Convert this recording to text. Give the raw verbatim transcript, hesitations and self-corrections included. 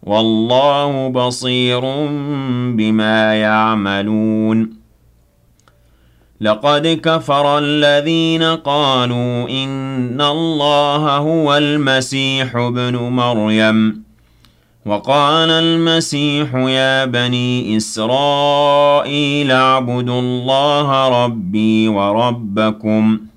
والله بصير بما يعملون لقد كفر الذين قالوا إن الله هو المسيح ابن مريم وقال المسيح يا بني إسرائيل اعبدوا الله ربي وربكم